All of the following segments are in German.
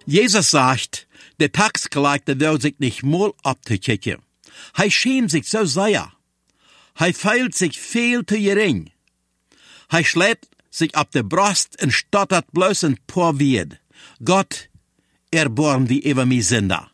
Jesus sagt, der Taxgelehrte will sich nicht mal abzukicken. Hij schämt sich so sehr. Hij fühlt sich viel zu gering. Hij schlägt sich auf der Brust und stottert bloß ein paar Wort. Gott, erbarm die über mich Sünder.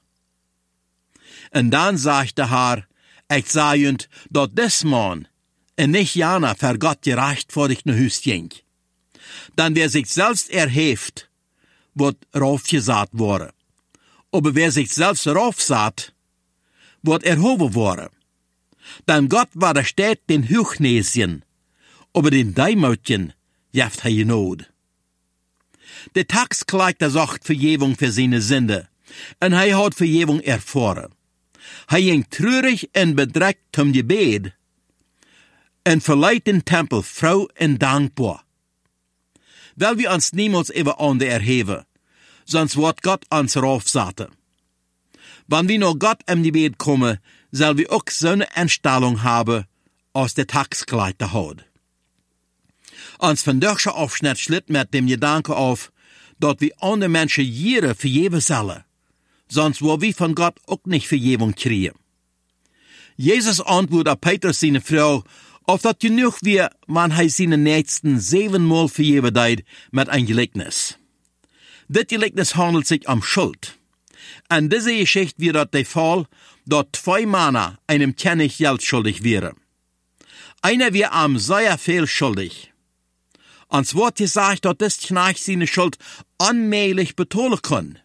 Und dann sagt der Herr, ich sage euch, dass des Mann und nicht jana für Gott gerecht vor dich nach Hus ging. Dann wer sich selbst erhebt, wird raufgesagt worden. Aber wer sich selbst raufsagt, wird erhoben worden. Dann Gott war der Stadt den Hochnäschen, aber den Deimutchen jaft er Not. Der Taxkleiter sagt Vergebung für seine Sünde, und er hat Vergebung erfahren. Er ging traurig und bedreckt zum Gebet und verleiht den Tempel froh und dankbar. Weil wir uns niemals über andere erheben, sonst wird Gott uns raufsaten. Wenn wir nur Gott im Gebet kommen, soll wir auch so eine Einstellung haben, als der Taxkleiter hat. Uns von deutscher Aufschnitt schlitt mit dem Gedanke auf, dass wir andere Menschen jeder vergeben sollen, sonst wo wir von Gott auch nicht Vergebung kriegen. Jesus antwortet auf Petrus seine Frau, auf dat genug wir, man hij seine Nächsten 7-mal vergeben deed mit ein Gleichnis. Dit Gleichnis handelt sich um Schuld. An diese Geschichte wird dat der Fall, dass 2 Männer einem König Geld schuldig wären. Einer wäre am sehr viel schuldig. Ans Wort gesagt, dass das Knecht seine Schuld allmählich betalen kann.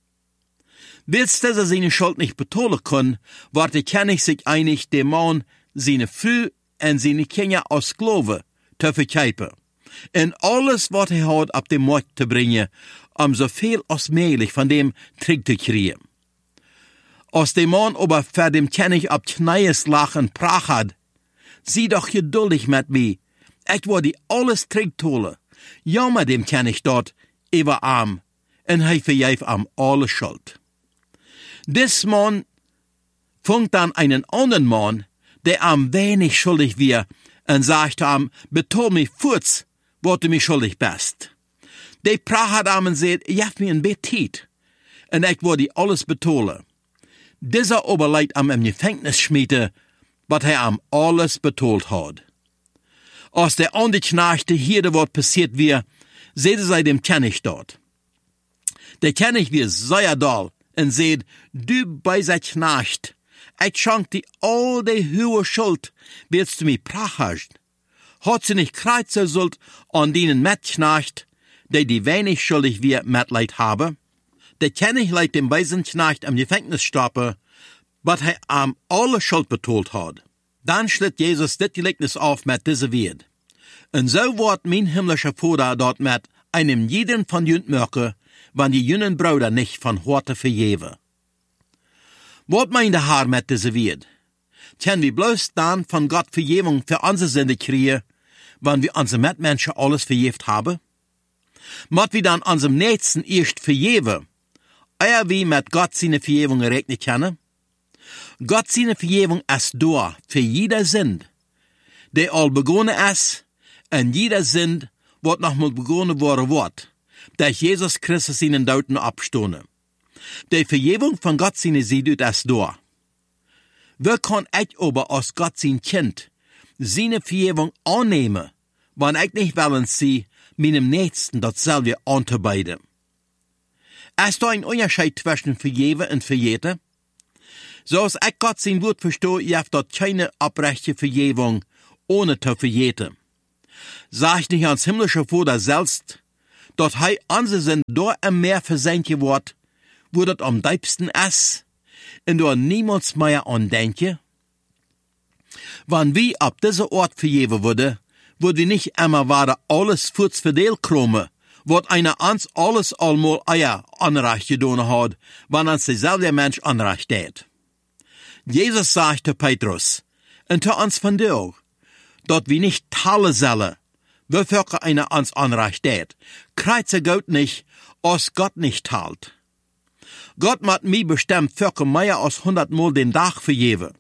Willst du seine Schuld nicht betalen können, wird der König sich einig, dem Mann seine Frau und seine Kinder aus Glaube zu verkaufen. Und alles, was er hat, auf den Markt zu bringen, um so viel als möglich von dem Trick zu kriegen. Als der Mann aber für den König auf Knies lag und sprach hat, sieh doch geduldig mit mir, ich würde alles zurückholen. Jammer dem König dort über arm, und er vergab ihm alle Schuld. Des Mann fängt dann einen anderen Mann, der am wenig schuldig war, und sagte ihm, betal mich kurz, wo du mich schuldig bist. Der sprach hat ihm und sagt, jaf mir ein Betit, und ich würde alles betalen. Dieser aber leidt am im Gefängnis schmiede, was er am alles betalt hat. Als der andere Knechte hier was passiert wir, sehte sie dem König dort. Der König wird sehr doll und sagt, du bei sein Knecht, ich schenk dir all die hohe Schuld, willst du mich pracht. Hat sie nicht kreuzen sollt an denen Mitknecht, die wenig schuldig wir Mitleid haben? Der König leiht dem weisen Knecht am Gefängnis stoppen, was er am alle Schuld betalt hat. Dann schlitt Jesus das Gleichnis auf mit dieser Wort. Und so wird mein himmlischer Vater dort mit einem jeden von jünt möge, wenn die jünnen Brüder nicht von Horte vergeben. Was meint der Herr mit dieser Wort? Können wir bloß dann von Gott Vergebung für unsere Sünde kriegen, wenn wir unsere Mitmenschen alles vergeben haben? Muss wir dann unserem Nächsten erst vergeben, ehe wir mit Gott seine Vergebung rechnen können? Gott seine Vergebung ist da für jeder Sünd, der all begonnen ist, und jeder Sünd, was nochmal begonnen worden wird, durch Jesus Christus seinen Toten abstoßen. Die Vergebung von Gott seine Seite ist da. Wer kann ich aber als Gott sein Kind seine Vergebung annehmen, wenn ich nicht wollen sie meinem Nächsten dasselbe anzubeiden? Ist da ein Unterschied zwischen Vergeben und Vergeten? So als ich Gott sein Wort verstehe, gibt dort keine abrechte Vergebung, ohne zu vergeten. Sagt nicht ans himmlische Vater selbst, dass er unsere Sinn da im Meer versenken wird, wo das am deibsten ist, und da niemals mehr an denken? Wenn wir ab dieser Ort vergeben würde wir nicht immer weiter alles kurz verdelt kommen, wird einer uns alles allmal Eier Anrecht getan hat, wenn uns derselbe Mensch Anrecht hat. Jesus sagt zu Petrus, und zu uns von dir, dass wir nicht teilen sollen, wofür einer uns Anrecht hat. Kreuze Gott nicht, als Gott nicht teilt. Gott hat mir bestimmt für mehr als 100-mal den Tag vergeben.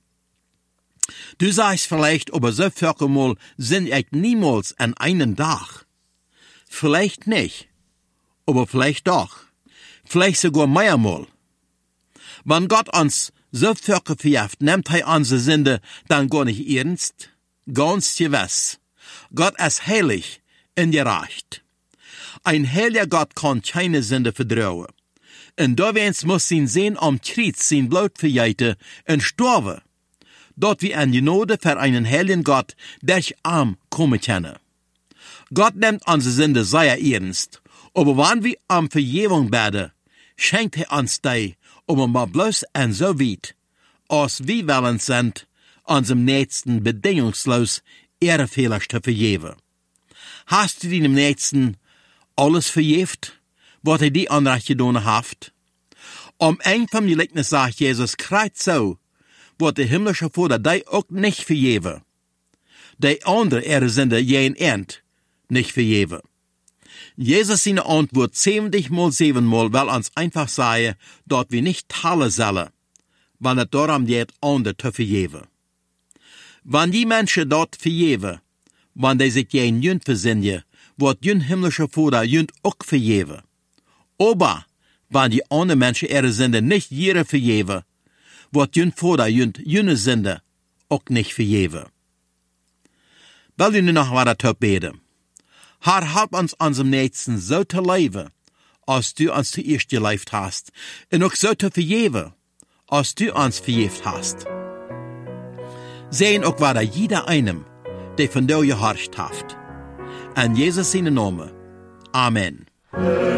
Du sagst vielleicht, aber so viel sind ich niemals an einen Tag. Vielleicht nicht, aber vielleicht doch. vielleicht sogar mehrmal. Wenn Gott uns so Völker verjagt, nimmt unsere Sünde dann gar nicht ernst? Ganz gewiss. Gott ist heilig und gerecht. Ein heiliger Gott kann keine Sünde verdrängen. Und daweens muss sein Sehn am Kreuz sein Blut verjeiten und sterben, dort wir an Genade für einen heiligen Gott durch Arm kommen können. Gott nimmt unsere Sünde sehr ernst, aber wenn wir um Vergebung beten, schenkt uns die, mal bloß und so weit, als wir willens sind, unserem Nächsten bedingungslos ihre Fehler zu vergeben. Hast du deinem Nächsten alles vergebt, was die Anrecht getan hat? Ein vom Gleichnis sagt Jesus kreuz so, was der himmlische Vater die auch nicht vergeben. Die andere ihre Sünde jeden End nicht vergeben. Jesus seine Antwort 70 mal 7 mal will uns einfach sagen, dort wir nicht teilen sollen, wenn es darum geht, andere zu vergeben. Wenn die Menschen dort vergeben, wenn die sich jeden Jünd versinnen, wird jün himmlische Vater jünd auch vergeben. Aber, wenn die anderen Menschen ihre Sünde nicht jeder vergeben, wird jün Vater jüne Sünde auch nicht vergeben. Will du nur noch weiter beten? Herr, help uns unserem Nächsten so zu leben, als du uns zuerst gelebt hast, und auch so zu vergeben, als du uns vergeben hast. Sehen auch weiter jeder einem, der von dir gehorcht hat. In Jesus seinen Namen. Amen.